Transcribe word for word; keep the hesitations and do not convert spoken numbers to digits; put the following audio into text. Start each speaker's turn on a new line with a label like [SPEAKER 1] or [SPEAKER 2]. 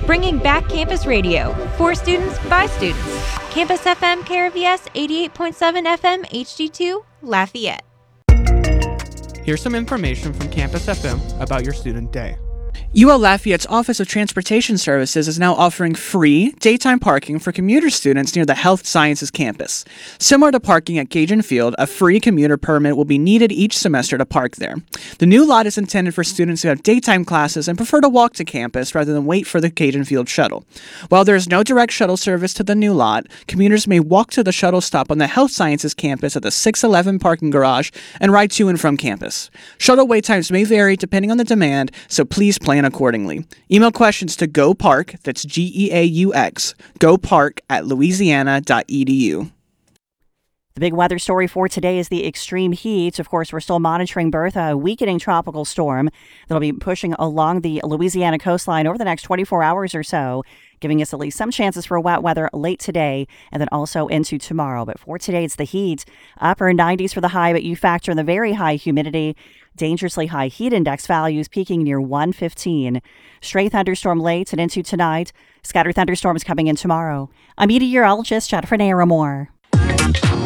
[SPEAKER 1] bringing back campus radio for students by students. Campus F M K R V S eighty-eight point seven F M H D two, Lafayette.
[SPEAKER 2] Here's some information from Campus F M about your student day.
[SPEAKER 3] U L Lafayette's Office of Transportation Services is now offering free daytime parking for commuter students near the Health Sciences campus. Similar to parking at Cajun Field, a free commuter permit will be needed each semester to park there. The new lot is intended for students who have daytime classes and prefer to walk to campus rather than wait for the Cajun Field shuttle. While there is no direct shuttle service to the new lot, commuters may walk to the shuttle stop on the Health Sciences campus at the six eleven parking garage and ride to and from campus. Shuttle wait times may vary depending on the demand, so please plan accordingly. Email questions to GoPark, that's G E A U X, GoPark at louisiana dot e d u.
[SPEAKER 4] The big weather story for today is the extreme heat. Of course, we're still monitoring Bertha, a weakening tropical storm that'll be pushing along the Louisiana coastline over the next twenty-four hours or so, giving us at least some chances for wet weather late today and then also into tomorrow. But for today, it's the heat. Upper nineties for the high, but you factor in the very high humidity. Dangerously high heat index values peaking near one fifteen. Stray thunderstorm late and into tonight. Scattered thunderstorms coming in tomorrow. I'm meteorologist Jennifer Naramore.